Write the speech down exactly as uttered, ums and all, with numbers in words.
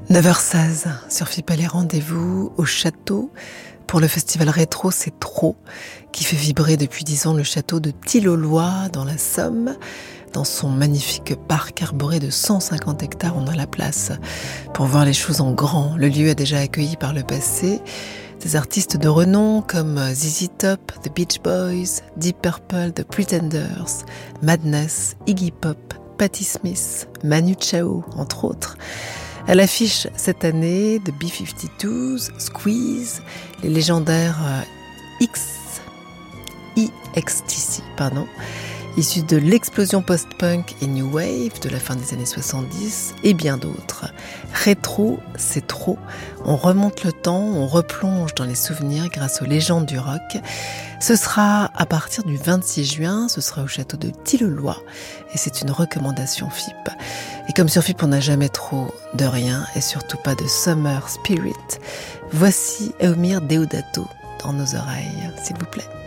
neuf heures seize sur F I P, les rendez-vous au château pour le festival rétro C'est Trop, qui fait vibrer depuis dix ans le château de Tilloloy dans la Somme. Dans son magnifique parc arboré de cent cinquante hectares, on a la place pour voir les choses en grand. Le lieu a déjà accueilli par le passé des artistes de renom comme Z Z Top, The Beach Boys, Deep Purple, The Pretenders, Madness, Iggy Pop, Patti Smith, Manu Chao, entre autres. À l'affiche cette année, The B cinquante-deux, Squeeze, les légendaires X, I X T C, pardon, issus de l'explosion post-punk et new wave de la fin des années soixante-dix, et bien d'autres. Rétro, c'est trop. On remonte le temps, on replonge dans les souvenirs grâce aux légendes du rock. Ce sera à partir du vingt-six juin, ce sera au château de Tilloloy, et c'est une recommandation F I P. Et comme sur F I P, on n'a jamais trop de rien, et surtout pas de summer spirit, voici Eumir Deodato dans nos oreilles, s'il vous plaît.